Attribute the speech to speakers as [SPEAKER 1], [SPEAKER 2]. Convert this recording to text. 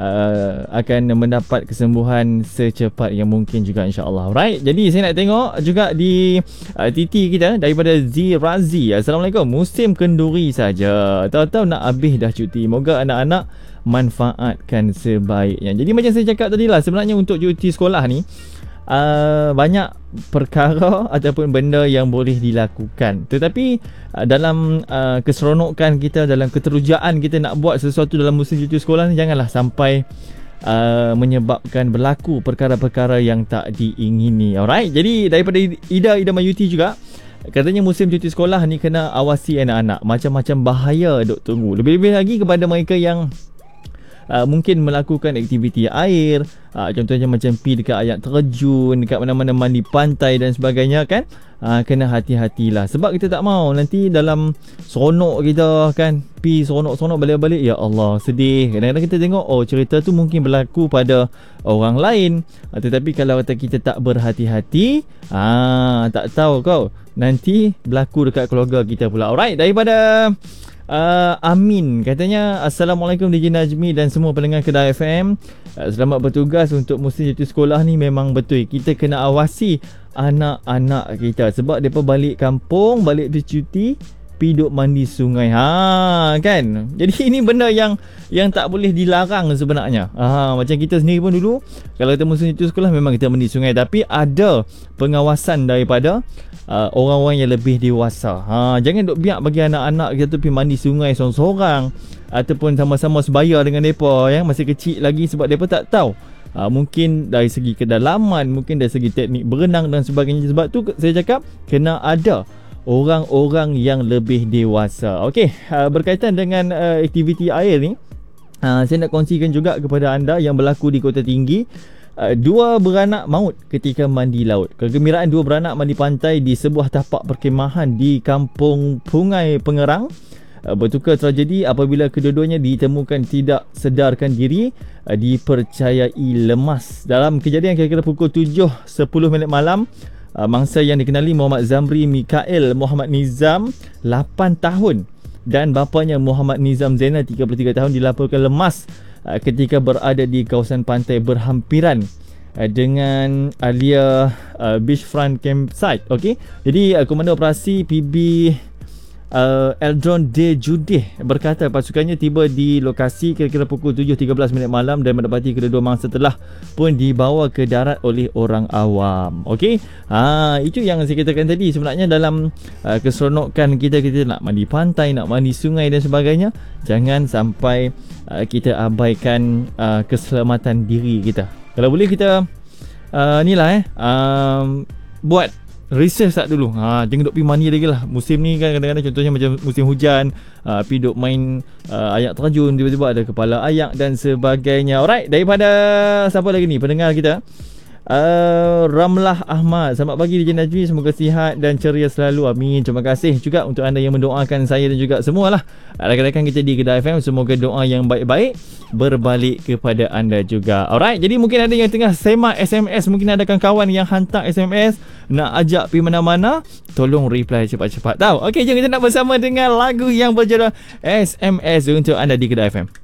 [SPEAKER 1] akan mendapat kesembuhan secepat yang mungkin juga, insya-Allah. Right, jadi saya nak tengok juga di TT kita daripada Z Razi. Assalamualaikum. Musim kenduri saja, tahu-tahu nak habis dah cuti. Moga anak-anak manfaatkan sebaiknya. Jadi macam saya cakap tadi lah, sebenarnya untuk cuti sekolah ni banyak perkara ataupun benda yang boleh dilakukan, tetapi dalam keseronokan kita, dalam keterujaan kita nak buat sesuatu dalam musim cuti sekolah ni, janganlah sampai menyebabkan berlaku perkara-perkara yang tak diingini. Alright, jadi daripada Ida Mayuti juga, katanya musim cuti sekolah ni kena awasi anak-anak, macam-macam bahaya duk tunggu. Lebih-lebih lagi kepada mereka yang mungkin melakukan aktiviti air, contohnya macam pergi dekat air terjun, dekat mana-mana mandi pantai dan sebagainya kan. Kena hati-hatilah, sebab kita tak mau nanti dalam seronok kita kan, pergi seronok-seronok balik-balik, ya Allah sedih. Kadang-kadang kita tengok cerita tu mungkin berlaku pada orang lain, tetapi kalau kita tak berhati-hati, tak tahu kau nanti berlaku dekat keluarga kita pula. Alright, daripada Amin katanya, Assalamualaikum DJ Najmi dan semua pendengar Kedah FM. Selamat bertugas untuk musim cuti sekolah ni. Memang betul kita kena awasi anak-anak kita, sebab mereka balik kampung, balik bercuti, pergi duk mandi sungai. Kan? Jadi ini benda yang tak boleh dilarang sebenarnya. Macam kita sendiri pun dulu, kalau kita musim cuti sekolah memang kita mandi sungai, tapi ada pengawasan daripada orang-orang yang lebih dewasa. Jangan duk biar bagi anak-anak kita tu pergi mandi sungai seorang-seorang ataupun sama-sama sebaya dengan mereka yang masih kecil lagi, sebab mereka tak tahu mungkin dari segi kedalaman, mungkin dari segi teknik berenang dan sebagainya. Sebab tu saya cakap kena ada orang-orang yang lebih dewasa. Okey, berkaitan dengan aktiviti air ni, saya nak kongsikan juga kepada anda yang berlaku di Kota Tinggi. Dua beranak maut ketika mandi laut. Kegembiraan dua beranak mandi pantai di sebuah tapak perkemahan di Kampung Pungai Pengerang bertukar tragedi apabila kedua-duanya ditemukan tidak sedarkan diri, dipercayai lemas. Dalam kejadian kira-kira pukul 7.10 malam, mangsa yang dikenali Muhammad Zamri Mikael Muhammad Nizam 8 tahun dan bapanya Muhammad Nizam Zainal 33 tahun dilaporkan lemas ketika berada di kawasan pantai berhampiran dengan Alia Beachfront Campsite. Okey, jadi Komando Operasi PB Eldron De Judih berkata pasukannya tiba di lokasi kira-kira pukul 7.13 malam dan mendapati kedua-dua mangsa telah pun dibawa ke darat oleh orang awam. Okey, itu yang saya katakan tadi. Sebenarnya dalam keseronokan kita nak mandi pantai, nak mandi sungai dan sebagainya, jangan sampai kita abaikan keselamatan diri kita. Kalau boleh kita buat research tak dulu. Jangan duk pergi mandi lagi lah. Musim ni kan kadang-kadang contohnya macam musim hujan, pergi duk main ayak terjun, tiba-tiba ada kepala ayak dan sebagainya. Alright, daripada siapa lagi ni pendengar kita, Ramlah Ahmad, selamat pagi DJ Najmi, semoga sihat dan ceria selalu, amin. Terima kasih juga untuk anda yang mendoakan saya dan juga semualah rakan-rakan kita di Kedah FM. Semoga doa yang baik-baik berbalik kepada anda juga. Alright, jadi mungkin ada yang tengah semak SMS, mungkin ada kawan yang hantar SMS nak ajak pergi mana-mana, tolong reply cepat-cepat tau. Okey, jom kita nak bersama dengan lagu yang berjudul SMS untuk anda di Kedah FM.